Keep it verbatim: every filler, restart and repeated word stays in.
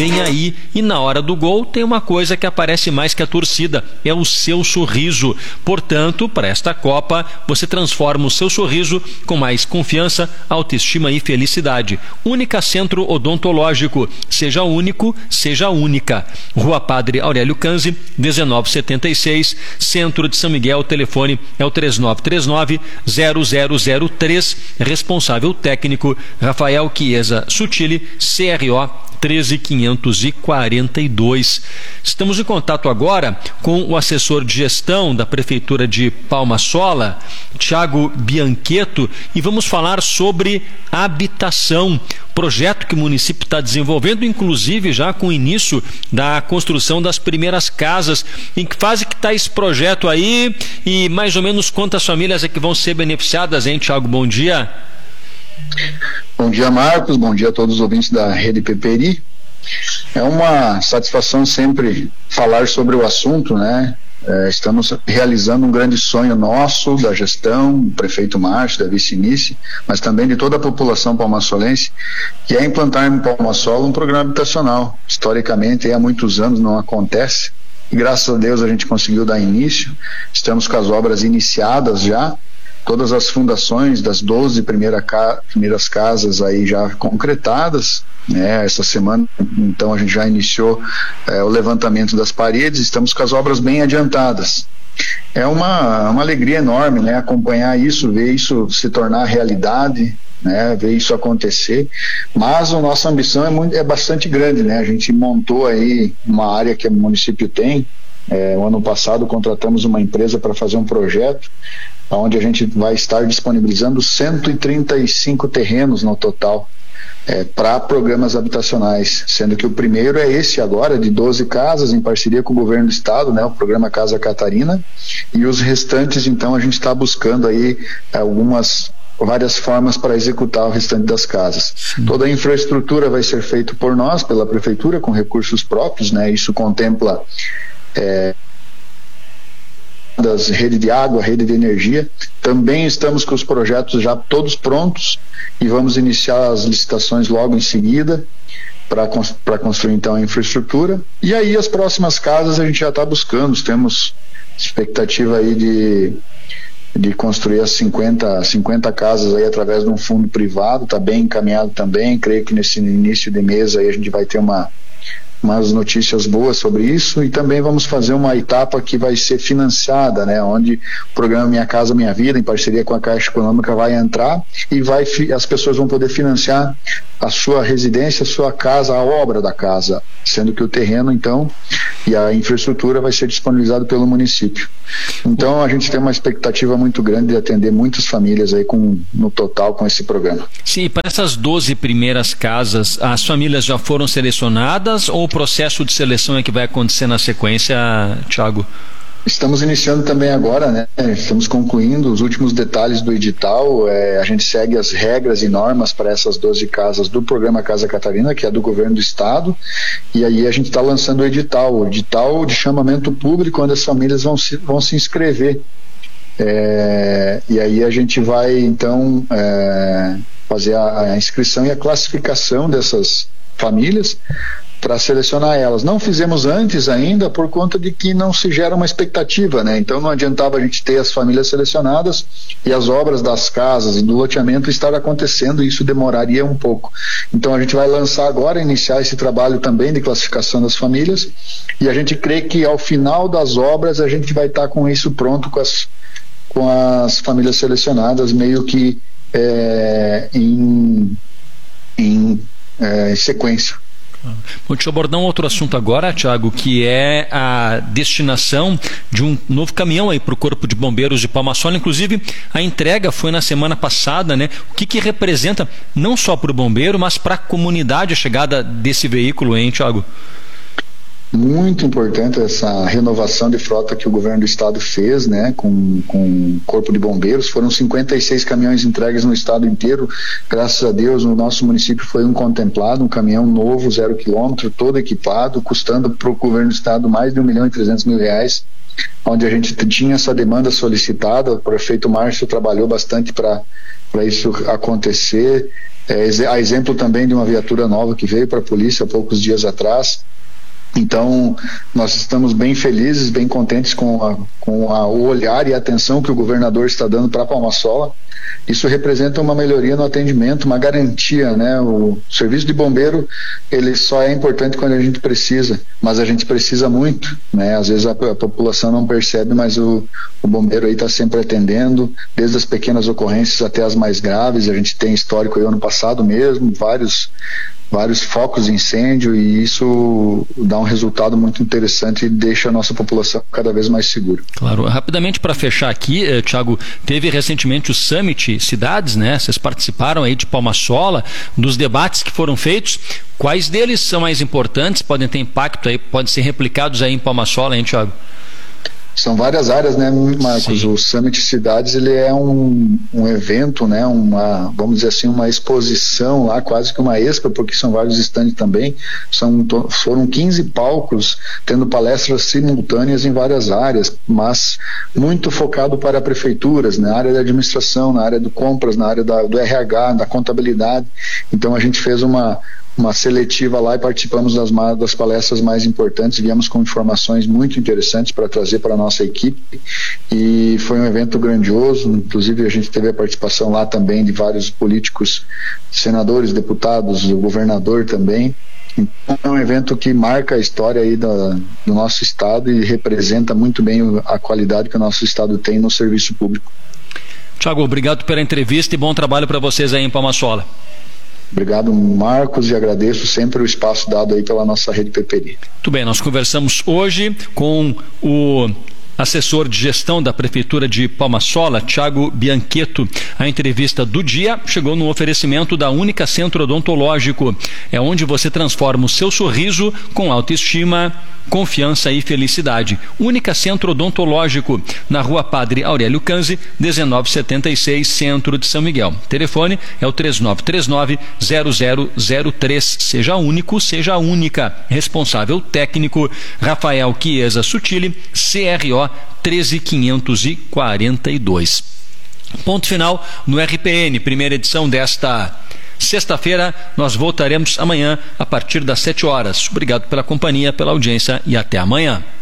Vem aí, e na hora do gol tem uma coisa que aparece mais que a torcida, é o seu sorriso. Portanto, para esta Copa, você transforma o seu sorriso com mais confiança, autoestima e felicidade. Única Centro Odontológico, seja único, seja única. Rua Padre Aurélio Canzi, dezenove setenta e seis, Centro de São Miguel, o telefone é o três nove três nove, zero zero zero três, responsável técnico Rafael Chiesa Sutili, C R O treze quinhentos e quarenta e dois. Estamos em contato agora com o assessor de gestão da Prefeitura de Palma Sola, Thiago Bianchetto, e vamos falar sobre habitação, projeto que o município está desenvolvendo, inclusive já com o início da construção das primeiras casas. Em que fase que está esse projeto aí e mais ou menos quantas famílias é que vão ser beneficiadas, hein, Thiago? Bom dia. Bom dia, Marcos, bom dia a todos os ouvintes da Rede Peperi. É uma satisfação sempre falar sobre o assunto, né? É, estamos realizando um grande sonho nosso, da gestão, do prefeito Márcio, da vice-nice, mas também de toda a população palmasolense, que é implantar em Palma Sola um programa habitacional. Historicamente, há muitos anos não acontece, e graças a Deus a gente conseguiu dar início. Estamos com as obras iniciadas já, todas as fundações das doze primeira ca... primeiras casas aí já concretadas, né? Essa semana, então, a gente já iniciou é, o levantamento das paredes, estamos com as obras bem adiantadas. É uma, uma alegria enorme, né? Acompanhar isso, ver isso se tornar realidade, né? Ver isso acontecer, mas a nossa ambição é, muito, é bastante grande, né? A gente montou aí uma área que o município tem. É, o ano passado contratamos uma empresa para fazer um projeto onde a gente vai estar disponibilizando cento e trinta e cinco terrenos no total é, para programas habitacionais, sendo que o primeiro é esse agora, de doze casas, em parceria com o governo do estado, né, o programa Casa Catarina, e os restantes, então, a gente está buscando aí algumas várias formas para executar o restante das casas. Sim. Toda a infraestrutura vai ser feita por nós, pela prefeitura, com recursos próprios, né, isso contempla É, das rede de água, rede de energia. Também estamos com os projetos já todos prontos e vamos iniciar as licitações logo em seguida para para construir então a infraestrutura. E aí as próximas casas a gente já está buscando, temos expectativa aí de de construir as cinquenta, cinquenta casas aí através de um fundo privado, está bem encaminhado também. Creio que nesse início de mês aí a gente vai ter uma umas notícias boas sobre isso, e também vamos fazer uma etapa que vai ser financiada, né, onde o programa Minha Casa Minha Vida, em parceria com a Caixa Econômica, vai entrar e vai, as pessoas vão poder financiar a sua residência, a sua casa, a obra da casa, sendo que o terreno, então, e a infraestrutura vai ser disponibilizado pelo município. Então a gente tem uma expectativa muito grande de atender muitas famílias aí com, no total com esse programa. Sim, para essas doze primeiras casas, as famílias já foram selecionadas ou o processo de seleção é que vai acontecer na sequência, Thiago? Estamos iniciando também agora, né? Estamos concluindo os últimos detalhes do edital. É, a gente segue as regras e normas para essas doze casas do programa Casa Catarina, que é do governo do estado, e aí a gente está lançando o edital, o edital de chamamento público, onde as famílias vão se, vão se inscrever. É, e aí a gente vai então é, fazer a, a inscrição e a classificação dessas famílias para selecionar elas. Não fizemos antes ainda por conta de que não se gera uma expectativa, né? Então não adiantava a gente ter as famílias selecionadas e as obras das casas e do loteamento estar acontecendo, e isso demoraria um pouco. Então a gente vai lançar agora, iniciar esse trabalho também de classificação das famílias, e a gente crê que ao final das obras a gente vai estar com isso pronto, com as, com as famílias selecionadas meio que é, em, em é, sequência. Bom, deixa eu abordar um outro assunto agora, Thiago, que é a destinação de um novo caminhão aí para o Corpo de Bombeiros de Palma Sola. Inclusive, a entrega foi na semana passada, né? O que que representa não só para o bombeiro, mas para a comunidade a chegada desse veículo, hein, Thiago? Muito importante essa renovação de frota que o governo do estado fez, né, com, com o Corpo de Bombeiros. Foram cinquenta e seis caminhões entregues no estado inteiro. Graças a Deus, no nosso município foi um contemplado, um caminhão novo, zero quilômetro, todo equipado, custando para o governo do estado mais de um milhão e trezentos mil reais, onde a gente tinha essa demanda solicitada. O prefeito Márcio trabalhou bastante para para isso acontecer. É, a exemplo também de uma viatura nova que veio para a polícia há poucos dias atrás. Então, nós estamos bem felizes, bem contentes com, a, com a, o olhar e a atenção que o governador está dando para Palma Sola. Isso representa uma melhoria no atendimento, uma garantia, né? O serviço de bombeiro, ele só é importante quando a gente precisa, mas a gente precisa muito, né? Às vezes a, a população não percebe, mas o, o bombeiro aí está sempre atendendo, desde as pequenas ocorrências até as mais graves. A gente tem histórico aí ano passado mesmo, vários vários focos de incêndio, e isso dá um resultado muito interessante e deixa a nossa população cada vez mais segura. Claro. Rapidamente para fechar aqui, eh, Thiago, teve recentemente o Summit Cidades, né? Vocês participaram aí de Palma Sola, dos debates que foram feitos. Quais deles são mais importantes, podem ter impacto aí, podem ser replicados aí em Palma Sola, hein, Thiago? São várias áreas, né, Marcos? Sim. O Summit Cidades, ele é um, um evento, né, uma, vamos dizer assim, uma exposição lá, quase que uma expo, porque são vários estandes também. São, foram quinze palcos, tendo palestras simultâneas em várias áreas, mas muito focado para prefeituras, na área da administração, na área do compras, na área da, do R H, da contabilidade. Então a gente fez uma uma seletiva lá e participamos das, das palestras mais importantes, viemos com informações muito interessantes para trazer para a nossa equipe, e foi um evento grandioso. Inclusive a gente teve a participação lá também de vários políticos, senadores, deputados, o governador também. Então é um evento que marca a história aí da, do nosso estado e representa muito bem a qualidade que o nosso estado tem no serviço público. Thiago, obrigado pela entrevista e bom trabalho para vocês aí em Palma Sola. Obrigado, Marcos, e agradeço sempre o espaço dado aí pela nossa Rede Peperi. Muito bem, nós conversamos hoje com o assessor de gestão da Prefeitura de Palma Sola, Thiago Bianchetto. A entrevista do dia chegou no oferecimento da Única Centro Odontológico. É onde você transforma o seu sorriso com autoestima, confiança e felicidade. Única Centro Odontológico, na Rua Padre Aurélio Canzi, dezenove setenta e seis, Centro de São Miguel. Telefone é o três nove três nove, zero zero zero três. Seja único, seja única. Responsável técnico, Rafael Chiesa Sutili, C R O treze quinhentos e quarenta e dois. Ponto final no R P N, primeira edição desta sexta-feira. Nós voltaremos amanhã a partir das sete horas. Obrigado pela companhia, pela audiência e até amanhã.